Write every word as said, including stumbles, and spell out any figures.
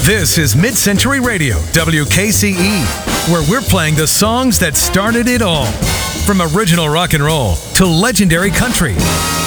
This is Mid-Century Radio, W K C E, where we're playing the songs that started it all. From original rock and roll to legendary country,